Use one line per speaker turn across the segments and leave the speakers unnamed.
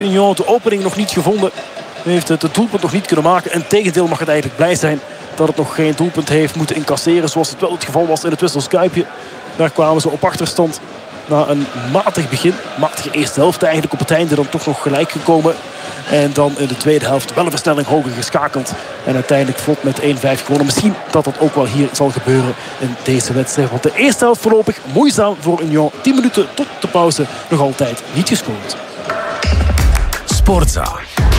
Union de opening nog niet gevonden. Heeft het doelpunt nog niet kunnen maken. Integendeel mag het eigenlijk blij zijn dat het nog geen doelpunt heeft moeten incasseren. Zoals het wel het geval was in het Wissels Kuipje. Daar kwamen ze op achterstand na een matig begin. Matige eerste helft eigenlijk. Op het einde dan toch nog gelijk gekomen. En dan in de tweede helft wel een versnelling hoger geschakeld. En uiteindelijk vlot met 1-5 gewonnen. Misschien dat dat ook wel hier zal gebeuren in deze wedstrijd. Want de eerste helft voorlopig moeizaam voor Union. 10 minuten tot de pauze nog altijd niet gescoord.
Sportza.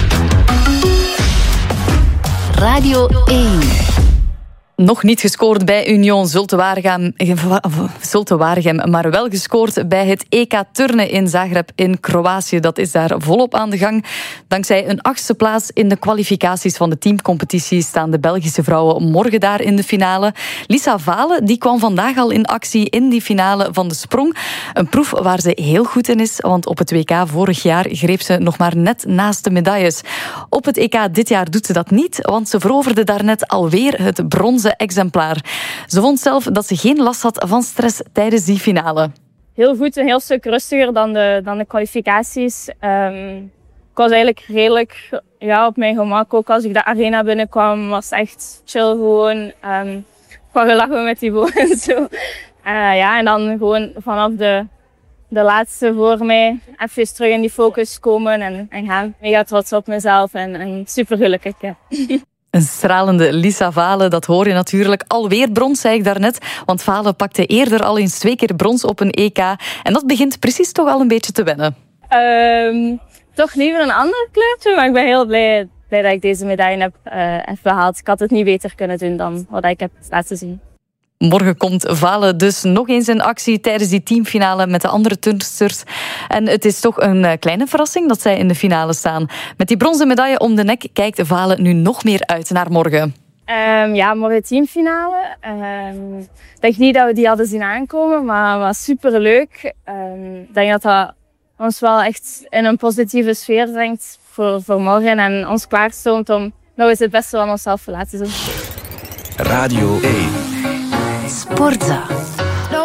Radio 1.
Nog niet gescoord bij Union Zulte Waregem, maar wel gescoord bij het EK turnen in Zagreb in Kroatië. Dat is daar volop aan de gang. Dankzij een 8e plaats in de kwalificaties van de teamcompetitie staan de Belgische vrouwen morgen daar in de finale. Lisa Valen die kwam vandaag al in actie in die finale van de sprong. Een proef waar ze heel goed in is, want op het WK vorig jaar greep ze nog maar net naast de medailles. Op het EK dit jaar doet ze dat niet, want ze veroverde daarnet alweer het bronzen exemplaar. Ze vond zelf dat ze geen last had van stress tijdens die finale.
Heel goed, een heel stuk rustiger dan de kwalificaties. Ik was eigenlijk redelijk op mijn gemak. Ook als ik de arena binnenkwam, was het echt chill gewoon. Gewoon gelachen met die en zo. En dan gewoon vanaf de laatste voor mij even terug in die focus komen en gaan. Mega trots op mezelf en super gelukkig. Ja.
Een stralende Lisa Valen, dat hoor je natuurlijk. Alweer brons, zei ik daarnet. Want Valen pakte eerder al eens 2 keer brons op een EK. En dat begint precies toch al een beetje te wennen.
Toch liever een ander kleurtje, maar ik ben heel blij dat ik deze medaille heb behaald. Ik had het niet beter kunnen doen dan wat ik heb laten zien.
Morgen komt Valen dus nog eens in actie tijdens die teamfinale met de andere turnsters. En het is toch een kleine verrassing dat zij in de finale staan. Met die bronzen medaille om de nek kijkt Valen nu nog meer uit naar morgen.
Morgen teamfinale. Ik denk niet dat we die hadden zien aankomen, maar superleuk. Ik denk dat ons wel echt in een positieve sfeer brengt voor morgen en ons klaarstoomt om nog eens het beste van onszelf te laten zien.
Radio 1.
Sportza.